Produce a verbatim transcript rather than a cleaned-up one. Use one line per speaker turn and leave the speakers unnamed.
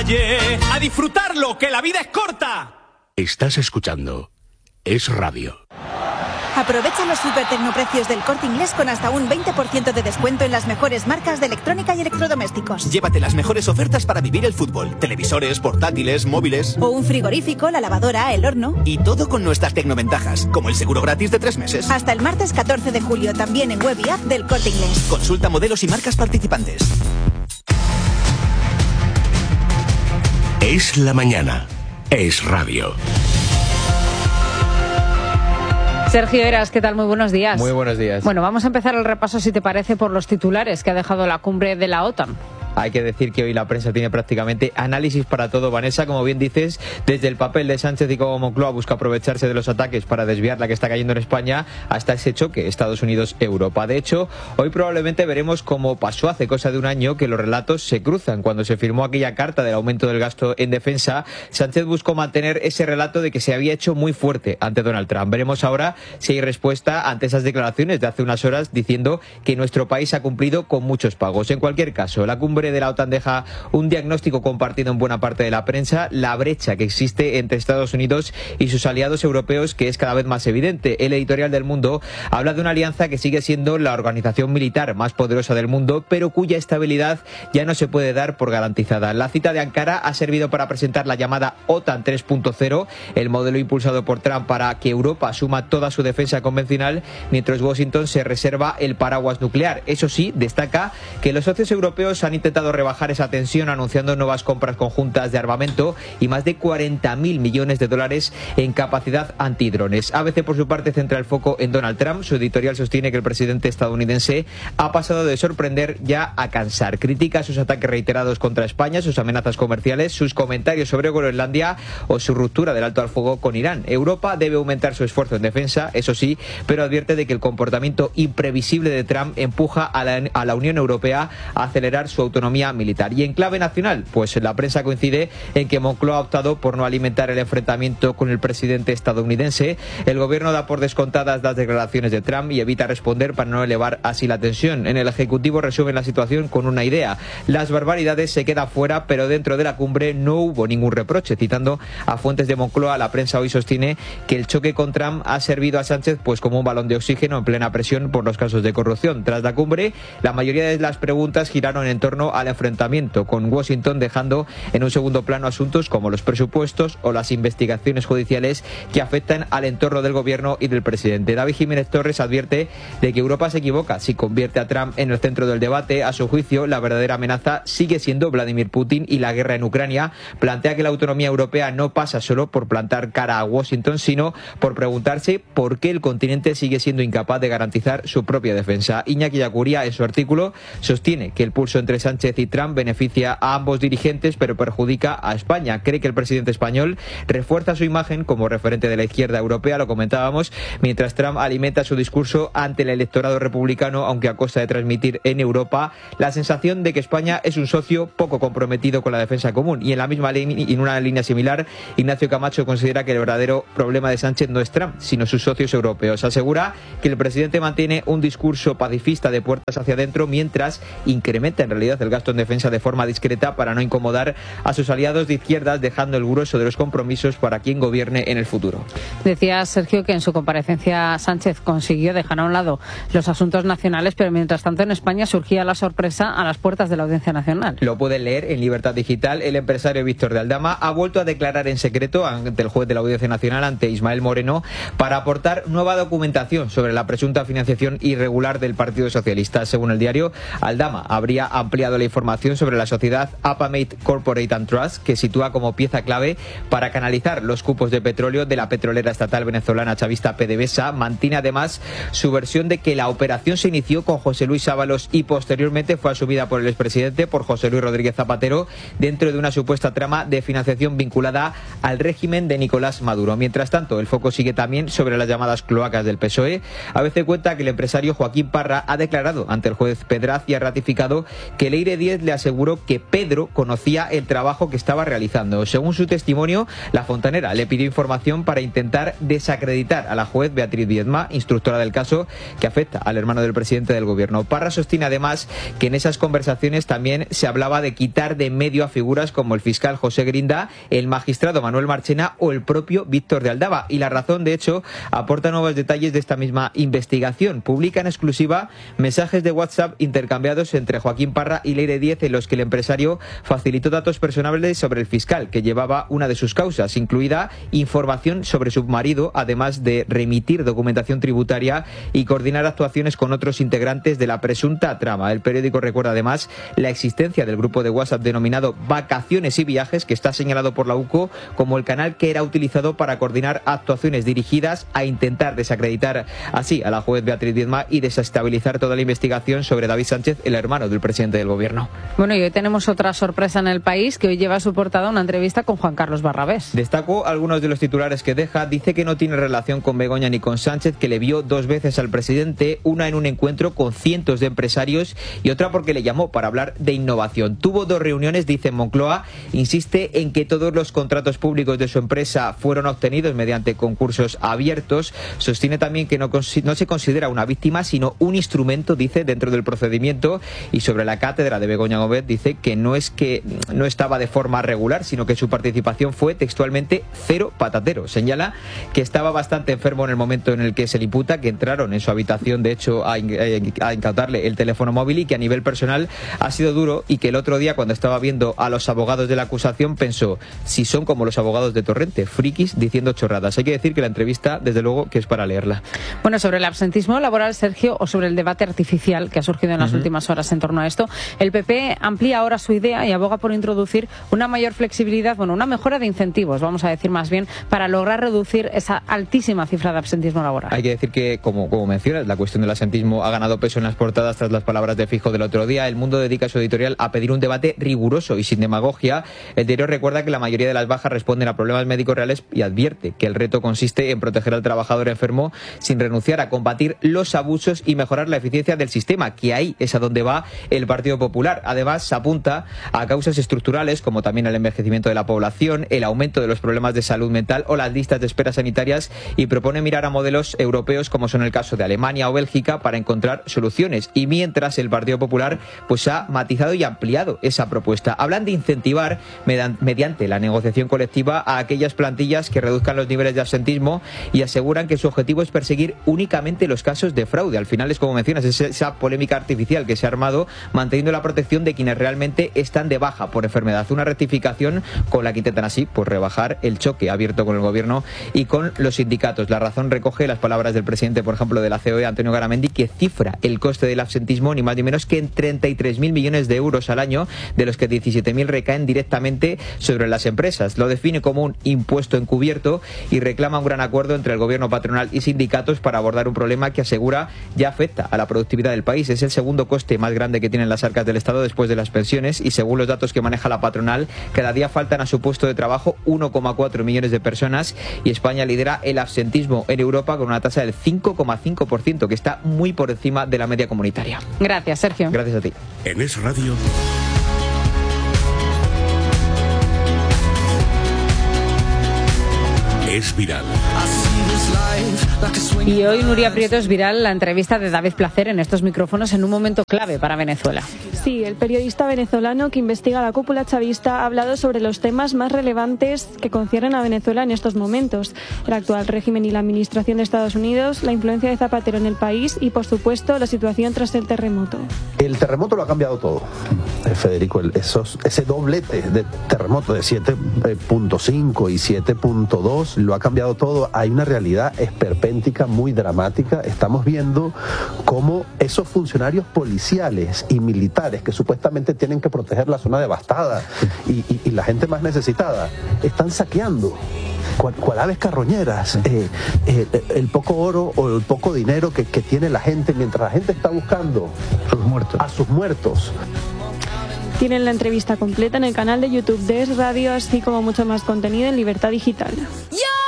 calle, a disfrutarlo, que la vida es corta.
Estás escuchando Es Radio.
Aprovecha los supertecnoprecios del Corte Inglés con hasta un veinte por ciento de descuento en las mejores marcas de electrónica y electrodomésticos.
Llévate las mejores ofertas para vivir el fútbol. Televisores, portátiles, móviles.
O un frigorífico, la lavadora, el horno.
Y todo con nuestras tecnoventajas, como el seguro gratis de tres meses.
Hasta el martes catorce de julio, también en web y app del Corte Inglés.
Consulta modelos y marcas participantes.
Es la mañana. Es Radio.
Sergio Eras, ¿qué tal? Muy buenos días.
Muy buenos días.
Bueno, vamos a empezar el repaso, si te parece, por los titulares que ha dejado la cumbre de la OTAN.
Hay que decir que hoy la prensa tiene prácticamente análisis para todo, Vanessa. Como bien dices, desde el papel de Sánchez y cómo Moncloa busca aprovecharse de los ataques para desviar la que está cayendo en España, hasta ese choque Estados Unidos-Europa. De hecho, hoy probablemente veremos cómo pasó hace cosa de un año que los relatos se cruzan. Cuando se firmó aquella carta del aumento del gasto en defensa, Sánchez buscó mantener ese relato de que se había hecho muy fuerte ante Donald Trump. Veremos ahora si hay respuesta ante esas declaraciones de hace unas horas diciendo que nuestro país ha cumplido con muchos pagos. En cualquier caso, la cumbre de la OTAN deja un diagnóstico compartido en buena parte de la prensa: la brecha que existe entre Estados Unidos y sus aliados europeos, que es cada vez más evidente. El editorial del Mundo habla de una alianza que sigue siendo la organización militar más poderosa del mundo, pero cuya estabilidad ya no se puede dar por garantizada. La cita de Ankara ha servido para presentar la llamada OTAN tres punto cero, el modelo impulsado por Trump para que Europa asuma toda su defensa convencional, mientras Washington se reserva el paraguas nuclear. Eso sí, destaca que los socios europeos han intentado rebajar esa tensión anunciando nuevas compras conjuntas de armamento y más de cuarenta mil millones de dólares en capacidad antidrones. A B C, por su parte, centra el foco en Donald Trump. Su editorial sostiene que el presidente estadounidense ha pasado de sorprender ya a cansar. Critica sus ataques reiterados contra España, sus amenazas comerciales, sus comentarios sobre Groenlandia o su ruptura del alto al fuego con Irán. Europa debe aumentar su esfuerzo en defensa, eso sí, pero advierte de que el comportamiento imprevisible de Trump empuja a la, a la Unión Europea a acelerar su autonomía militar. Y en clave nacional, pues la prensa coincide en que Moncloa ha optado por no alimentar el enfrentamiento con el presidente estadounidense. El gobierno da por descontadas las declaraciones de Trump y evita responder para no elevar así la tensión. En el Ejecutivo resumen la situación con una idea: las barbaridades se quedan fuera, pero dentro de la cumbre no hubo ningún reproche. Citando a fuentes de Moncloa, la prensa hoy sostiene que el choque con Trump ha servido a Sánchez pues como un balón de oxígeno en plena presión por los casos de corrupción. Tras la cumbre, la mayoría de las preguntas giraron en torno al enfrentamiento con Washington, dejando en un segundo plano asuntos como los presupuestos o las investigaciones judiciales que afectan al entorno del gobierno y del presidente. David Jiménez Torres advierte de que Europa se equivoca si convierte a Trump en el centro del debate. A su juicio, la verdadera amenaza sigue siendo Vladimir Putin y la guerra en Ucrania. Plantea que la autonomía europea no pasa solo por plantar cara a Washington, sino por preguntarse por qué el continente sigue siendo incapaz de garantizar su propia defensa. Iñaki Yacuría, en su artículo, sostiene que el pulso entre Sánchez y Trump beneficia a ambos dirigentes, pero perjudica a España. Cree que el presidente español refuerza su imagen como referente de la izquierda europea, lo comentábamos, mientras Trump alimenta su discurso ante el electorado republicano, aunque a costa de transmitir en Europa la sensación de que España es un socio poco comprometido con la defensa común. Y en la misma línea, en una línea similar, Ignacio Camacho considera que el verdadero problema de Sánchez no es Trump, sino sus socios europeos. Asegura que el presidente mantiene un discurso pacifista de puertas hacia adentro, mientras incrementa en realidad el gasto en defensa de forma discreta para no incomodar a sus aliados de izquierdas, dejando el grueso de los compromisos para quien gobierne en el futuro.
Decía Sergio que en su comparecencia Sánchez consiguió dejar a un lado los asuntos nacionales, pero mientras tanto en España surgía la sorpresa a las puertas de la Audiencia Nacional.
Lo pueden leer en Libertad Digital. El empresario Víctor de Aldama ha vuelto a declarar en secreto ante el juez de la Audiencia Nacional, ante Ismael Moreno, para aportar nueva documentación sobre la presunta financiación irregular del Partido Socialista. Según el diario, Aldama habría ampliado la información sobre la sociedad Apamate Corporate and Trust, que sitúa como pieza clave para canalizar los cupos de petróleo de la petrolera estatal venezolana chavista PDVSA. Mantiene además su versión de que la operación se inició con José Luis Ábalos y posteriormente fue asumida por el expresidente, por José Luis Rodríguez Zapatero, dentro de una supuesta trama de financiación vinculada al régimen de Nicolás Maduro. Mientras tanto, el foco sigue también sobre las llamadas cloacas del P S O E. A veces cuenta que el empresario Joaquín Parra ha declarado ante el juez Pedraz y ha ratificado que el Leire Díez le aseguró que Pedro conocía el trabajo que estaba realizando. Según su testimonio, la fontanera le pidió información para intentar desacreditar a la juez Beatriz Viedma, instructora del caso que afecta al hermano del presidente del gobierno. Parra sostiene además que en esas conversaciones también se hablaba de quitar de en medio a figuras como el fiscal José Grinda, el magistrado Manuel Marchena o el propio Víctor de Aldaba. Y La Razón, de hecho, aporta nuevos detalles de esta misma investigación. Publica en exclusiva mensajes de WhatsApp intercambiados entre Joaquín Parra y Leire Díez, en los que el empresario facilitó datos personales sobre el fiscal que llevaba una de sus causas, incluida información sobre su marido, además de remitir documentación tributaria y coordinar actuaciones con otros integrantes de la presunta trama. El periódico recuerda además la existencia del grupo de WhatsApp de denominado Vacaciones y Viajes, que está señalado por la U C O como el canal que era utilizado para coordinar actuaciones dirigidas a intentar desacreditar así a la juez Beatriz Viedma y desestabilizar toda la investigación sobre David Sánchez, el hermano del presidente del gobierno.
Bueno, y hoy tenemos otra sorpresa en El País, que hoy lleva a su portada una entrevista con Juan Carlos Barrabés.
Destacó algunos de los titulares que deja. Dice que no tiene relación con Begoña ni con Sánchez, que le vio dos veces al presidente, una en un encuentro con cientos de empresarios y otra porque le llamó para hablar de innovación. Tuvo dos reuniones, dice en Moncloa, insiste en que todos los contratos públicos de su empresa fueron obtenidos mediante concursos abiertos. Sostiene también que no, no se considera una víctima, sino un instrumento, dice, dentro del procedimiento. Y sobre la cátedra de Begoña Gómez, dice que no es que no estaba de forma regular, sino que su participación fue textualmente cero patatero. Señala que estaba bastante enfermo en el momento en el que se le imputa, que entraron en su habitación, de hecho, a, a incautarle el teléfono móvil, y que a nivel personal ha sido duro, y que el otro día, cuando estaba viendo a los abogados de la acusación, pensó, si son como los abogados de Torrente, frikis diciendo chorradas. Hay que decir que la entrevista, desde luego, que es para leerla.
Bueno, sobre el absentismo laboral, Sergio, o sobre el debate artificial que ha surgido en las uh-huh. últimas horas en torno a esto, el P P amplía ahora su idea y aboga por introducir una mayor flexibilidad, bueno, una mejora de incentivos, vamos a decir más bien, para lograr reducir esa altísima cifra de absentismo laboral.
Hay que decir que, como, como mencionas, la cuestión del absentismo ha ganado peso en las portadas tras las palabras de Fijo del otro día. El Mundo dedica su editorial a pedir un debate riguroso y sin demagogia. El diario recuerda que la mayoría de las bajas responden a problemas médicos reales y advierte que el reto consiste en proteger al trabajador enfermo sin renunciar a combatir los abusos y mejorar la eficiencia del sistema, que ahí es a donde va el Partido Popular. Además, se apunta a causas estructurales como también el envejecimiento de la población, el aumento de los problemas de salud mental o las listas de espera sanitarias, y propone mirar a modelos europeos como son el caso de Alemania o Bélgica para encontrar soluciones. Y mientras, el Partido Popular pues ha matizado y ampliado esa propuesta. Hablan de incentivar mediante la negociación colectiva a aquellas plantillas que reduzcan los niveles de absentismo, y aseguran que su objetivo es perseguir únicamente los casos de fraude. Al final es, como mencionas, es esa polémica artificial que se ha armado, manteniendo la protección de quienes realmente están de baja por enfermedad. Una rectificación con la que intentan así pues rebajar el choque abierto con el gobierno y con los sindicatos. La Razón recoge las palabras del presidente, por ejemplo, de la C O E, Antonio Garamendi, que cifra el coste del absentismo ni más ni menos que en treinta y tres mil millones de euros al año, de los que diecisiete mil recaen directamente sobre las empresas. Lo define como un impuesto encubierto y reclama un gran acuerdo entre el gobierno, patronal y sindicatos para abordar un problema que, asegura, ya afecta a la productividad del país. Es el segundo coste más grande que tienen las arcas del Estado después de las pensiones, y según los datos que maneja la patronal, cada día faltan a su puesto de trabajo uno coma cuatro millones de personas, y España lidera el absentismo en Europa con una tasa del cinco coma cinco por ciento, que está muy por encima de la media comunitaria.
Gracias, Sergio.
Gracias a ti.
En Es Radio. Es viral.
Y hoy, Nuria Prieto, es viral la entrevista de David Placer en estos micrófonos en un momento clave para Venezuela.
Sí, el periodista venezolano que investiga la cúpula chavista ha hablado sobre los temas más relevantes que conciernen a Venezuela en estos momentos: el actual régimen y la administración de Estados Unidos, la influencia de Zapatero en el país y, por supuesto, la situación tras el terremoto.
El terremoto lo ha cambiado todo, Federico. Esos, ese doblete de terremoto de siete punto cinco y siete punto dos lo ha cambiado todo. Hay una realidad esperpéntica muy dramática. Estamos viendo cómo esos funcionarios policiales y militares que supuestamente tienen que proteger la zona devastada y, y, y la gente más necesitada están saqueando cual, cual aves carroñeras eh, eh, el poco oro o el poco dinero que, que tiene la gente, mientras la gente está buscando sus muertos. a sus muertos.
Tienen la entrevista completa en el canal de YouTube de Es Radio, así como mucho más contenido en Libertad Digital.